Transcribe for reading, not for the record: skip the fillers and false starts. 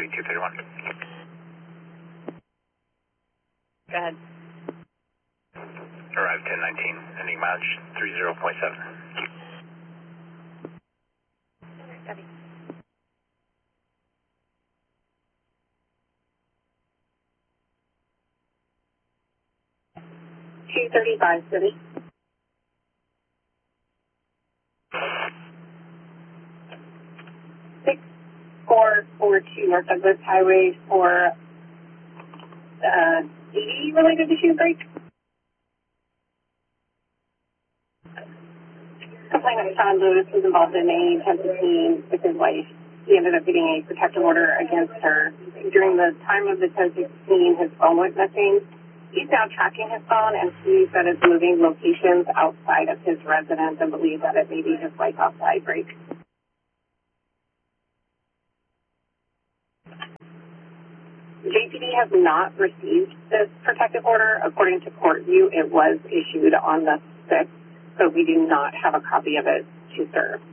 231. Go ahead. Arrive 1019, ending mileage 30.7. Copy. $235, City. Six 442 North Douglas Highway for 80 related issue break. Complainant Sean Lewis was involved in a intensive scene with his wife. He ended up getting a protective order against her. During the time of the intensive scene, his phone went missing. He's now tracking his phone and sees that it's moving locations outside of his residence and believes that it may be his wife's outside break. JPD has not received this protective order. According to court view, it was issued on the 6th, so we do not have a copy of it to serve.